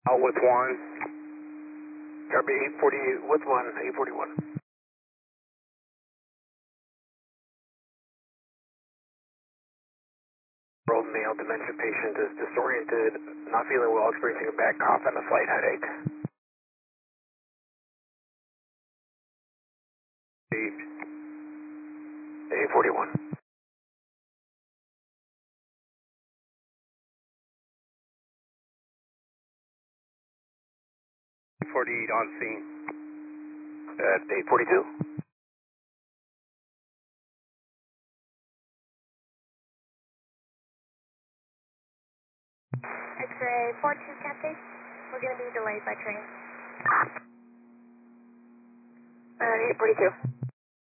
Out with one. RB 840 with one, 841. Old male dementia patient is disoriented, not feeling well, experiencing a bad cough and a slight headache. 841. 48 on scene. At 842. X-ray 42, Captain. We're going to be delayed by train. 842.